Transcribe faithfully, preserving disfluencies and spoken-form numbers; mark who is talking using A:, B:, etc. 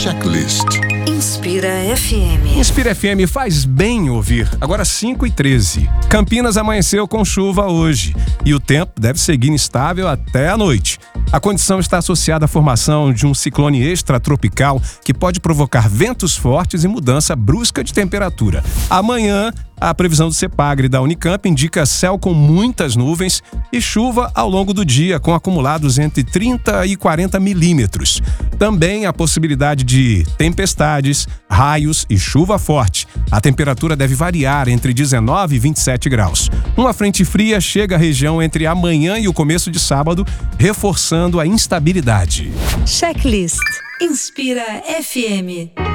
A: Checklist.
B: Inspira F M.
C: Inspira F M faz bem ouvir. Agora cinco e treze. Campinas amanheceu com chuva hoje e o tempo deve seguir instável até a noite. A condição está associada à formação de um ciclone extratropical que pode provocar ventos fortes e mudança brusca de temperatura. Amanhã, a previsão do CEPAGRE da Unicamp indica céu com muitas nuvens e chuva ao longo do dia, com acumulados entre trinta e quarenta milímetros. Também a possibilidade de tempestades, raios e chuva forte. A temperatura deve variar entre dezenove e vinte e sete graus. Uma frente fria chega à região entre amanhã e o começo de sábado, reforçando a instabilidade.
B: Checklist. Inspira F M.